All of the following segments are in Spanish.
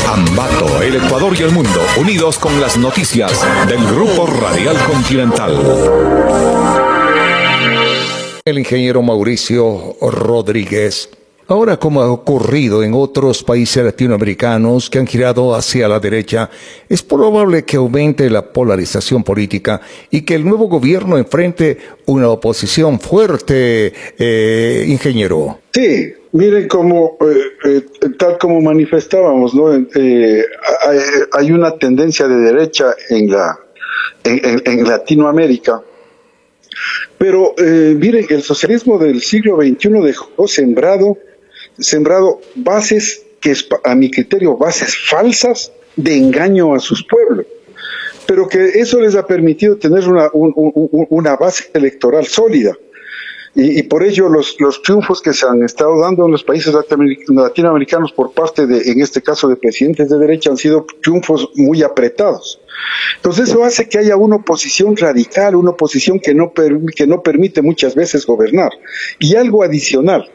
Ambato, el Ecuador y el mundo, unidos con las noticias del Grupo Radial Continental. El ingeniero Mauricio Rodríguez. Ahora, como ha ocurrido en otros países latinoamericanos que han girado hacia la derecha, es probable que aumente la polarización política y que el nuevo gobierno enfrente una oposición fuerte, ingeniero. Sí, miren como tal como manifestábamos, ¿no? Hay una tendencia de derecha en Latinoamérica. Pero miren, el socialismo del siglo XXI dejó sembrado bases que, a mi criterio, bases falsas de engaño a sus pueblos, pero que eso les ha permitido tener una base electoral sólida. Y por ello los triunfos que se han estado dando en los países latinoamericanos por parte de, en este caso, de presidentes de derecha, han sido triunfos muy apretados. Entonces eso hace que haya una oposición radical, una oposición que no permite muchas veces gobernar. Y algo adicional,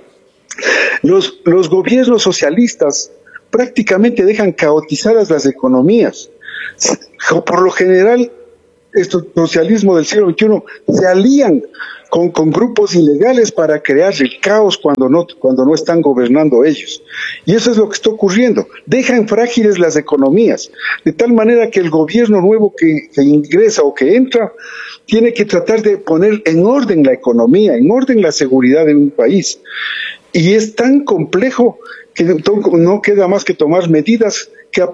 los gobiernos socialistas prácticamente dejan caotizadas las economías. Por lo general, estos socialismo del siglo XXI se alían con grupos ilegales para crear el caos cuando no están gobernando ellos. Y eso es lo que está ocurriendo. Dejan frágiles las economías, de tal manera que el gobierno nuevo que ingresa o que entra tiene que tratar de poner en orden la economía, en orden la seguridad de un país. Y es tan complejo que no queda más que tomar medidas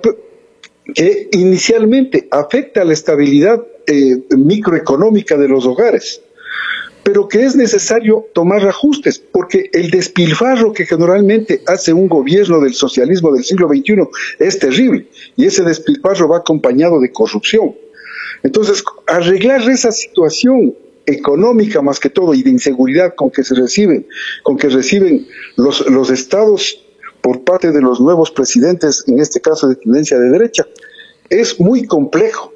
que inicialmente afecta la estabilidad microeconómica de los hogares, pero que es necesario tomar ajustes, porque el despilfarro que generalmente hace un gobierno del socialismo del siglo XXI es terrible, y ese despilfarro va acompañado de corrupción. Entonces, arreglar esa situación económica más que todo y de inseguridad con que reciben los estados por parte de los nuevos presidentes, en este caso de tendencia de derecha, es muy complejo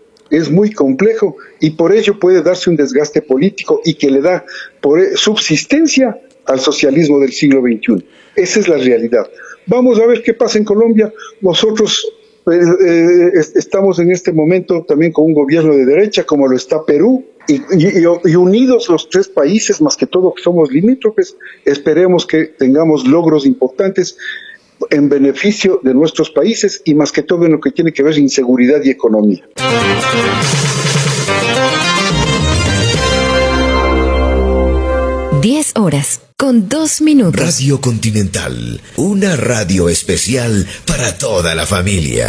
y por ello puede darse un desgaste político y que le da subsistencia al socialismo del siglo XXI. Esa es la realidad. Vamos a ver qué pasa en Colombia. Nosotros estamos en este momento también con un gobierno de derecha como lo está Perú y unidos los tres países, más que todo que somos limítrofes, esperemos que tengamos logros importantes en beneficio de nuestros países y más que todo en lo que tiene que ver inseguridad y economía. 10:02. Radio Continental, una radio especial para toda la familia.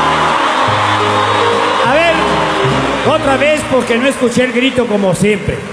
A ver, otra vez porque no escuché el grito como siempre.